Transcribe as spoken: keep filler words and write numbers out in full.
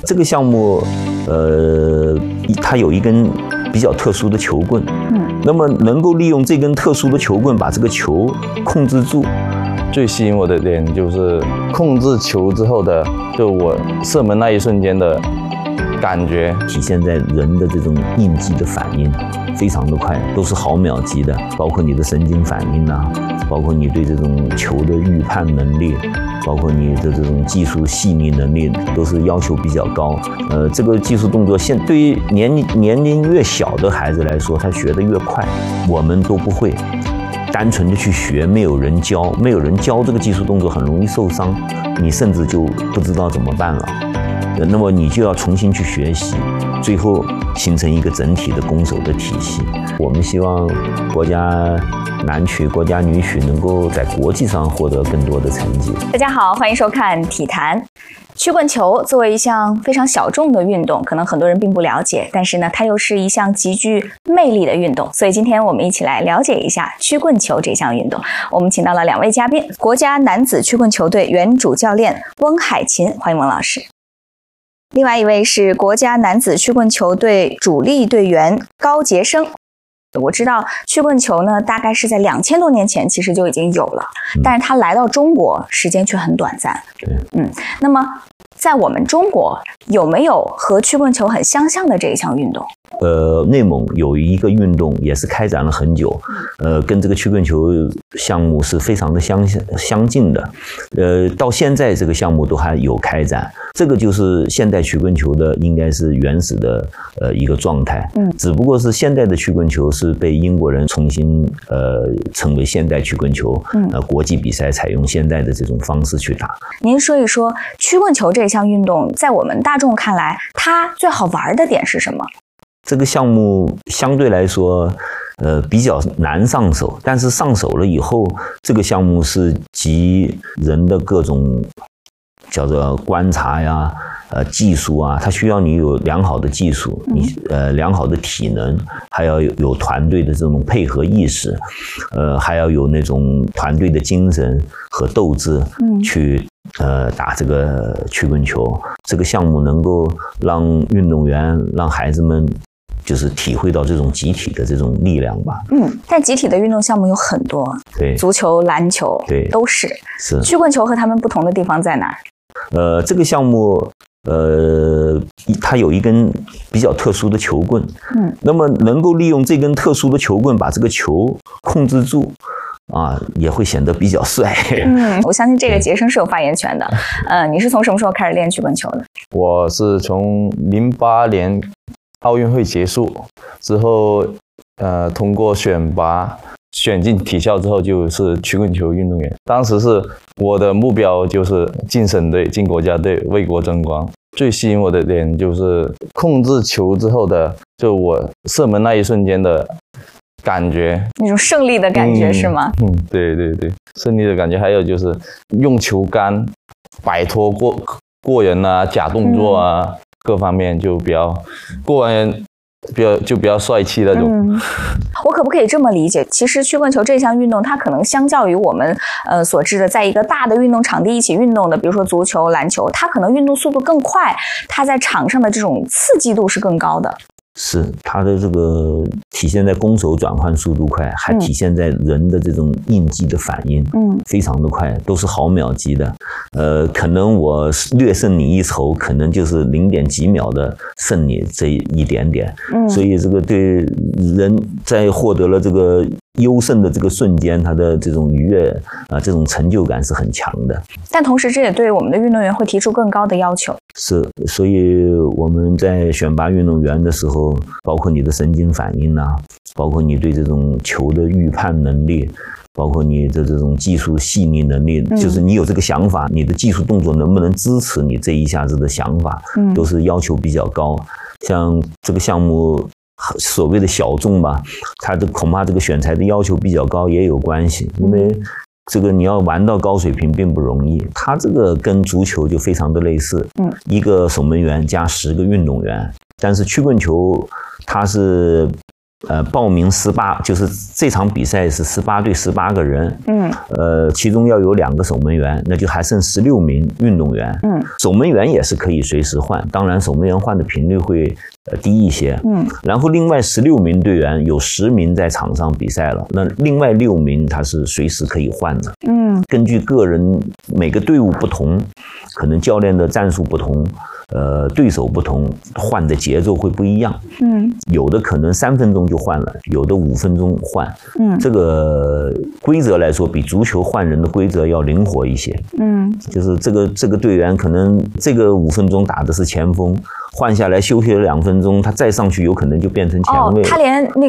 这个项目，呃，它有一根比较特殊的球棍，嗯，那么能够利用这根特殊的球棍把这个球控制住。 最吸引我的点就是控制球之后的，就我射门那一瞬间的感觉， 体现在人的这种应激的反应非常的快，都是毫秒级的，包括你的神经反应啊，包括你对这种球的预判能力，包括你的这种技术细腻能力，都是要求比较高。呃，这个技术动作现对于年年龄越小的孩子来说，他学得越快，我们都不会。单纯的去学，没有人教，没有人教这个技术动作很容易受伤，你甚至就不知道怎么办了。那么你就要重新去学习，最后形成一个整体的攻守的体系。我们希望国家男曲、国家女曲能够在国际上获得更多的成绩。 大家好，欢迎收看体坛。曲棍球作为一项非常小众的运动，可能很多人并不了解，但是呢，它又是一项极具魅力的运动。所以今天我们一起来了解一下曲棍球这项运动。我们请到了两位嘉宾，国家男子曲棍球队原主教练翁海琴，欢迎翁老师。另外一位是国家男子曲棍球队主力队员高杰生。我知道曲棍球呢，大概是在两千多年前其实就已经有了，但是它来到中国时间却很短暂。嗯，那么在我们中国有没有和曲棍球很相像的这一项运动？ 呃，内蒙有一个运动也是开展了很久，呃，跟这个曲棍球项目是非常的相相近的，呃，到现在这个项目都还有开展。这个就是现代曲棍球的应该是原始的呃一个状态，嗯，只不过是现代的曲棍球是被英国人重新呃称为现代曲棍球，嗯，呃，国际比赛采用现代的这种方式去打。 您说一说曲棍球这项运动，在我们大众看来，它最好玩的点是什么？ 这个项目相对来说，呃，比较难上手，但是上手了以后，这个项目是集人的各种叫做观察呀、呃技术啊，它需要你有良好的技术，你呃良好的体能，还要有有团队的这种配合意识，呃，还要有那种团队的精神和斗志，嗯，去呃打这个曲棍球。这个项目能够让运动员、让孩子们就是体会到这种集体的这种力量吧。 嗯，但集体的运动项目有很多， 对， 足球、篮球，对，都是。 是。 曲棍球和他们不同的地方在哪儿？ 呃，这个项目，呃，它有一根比较特殊的球棍，嗯，那么能够利用这根特殊的球棍把这个球控制住。啊，也会显得比较帅。 嗯，我相信这个杰生是有发言权的。呃，你是从什么时候开始练曲棍球的？ 我是从零八年奥运会结束之后，呃，通过选拔选进体校之后，就是曲棍球运动员。当时是我的目标就是进省队、进国家队，为国争光。最吸引我的点就是控制球之后的，就我射门那一瞬间的感觉， 那种胜利的感觉、嗯、是吗？ 嗯，对对对，胜利的感觉。还有就是用球杆摆脱过过人啊、假动作啊、嗯，各方面就比较过人，比较就比较帅气那种。嗯， 我可不可以这么理解？其实曲棍球这项运动，它可能相较于我们呃所知的，在一个大的运动场地一起运动的，比如说足球、篮球，它可能运动速度更快，它在场上的这种刺激度是更高的。 是它的这个体现在攻守转换速度快，还体现在人的这种应激的反应，嗯，非常的快，都是毫秒级的。呃，可能我略胜你一筹，可能就是零点几秒的胜你这一点点。嗯，所以这个对人在获得了这个优胜的这个瞬间，他的这种愉悦啊、呃，这种成就感是很强的。 但同时，这也对我们的运动员会提出更高的要求。 是，所以我们在选拔运动员的时候，包括你的神经反应啊，包括你对这种球的预判能力，包括你的这种技术细腻能力，嗯、就是你有这个想法，你的技术动作能不能支持你这一下子的想法，嗯、都是要求比较高。像这个项目所谓的小众吧，它的恐怕这个选材的要求比较高也有关系，因为这个你要玩到高水平并不容易。它这个跟足球就非常的类似，嗯，一个守门员加十个运动员，但是曲棍球它是呃，报名十八，就是这场比赛是十八队十八个人， 嗯， 呃，其中要有两个守门员，那就还剩十六名运动员， 嗯， 守门员也是可以随时换，当然守门员换的频率会呃低一些， 嗯， 然后另外十六名队员有十名在场上比赛了，那另外六名他是随时可以换的， 嗯， 根据个人每个队伍不同，可能教练的战术不同。呃，对手不同，换的节奏会不一样。 嗯， 有的可能三分钟就换了，有的五分钟换。 嗯， 这个规则来说，比足球换人的规则要灵活一些。 嗯， 就是这个这个队员可能这个五分钟打的是前锋，换下来休息了两分钟，他再上去有可能就变成前卫。 哦，他连那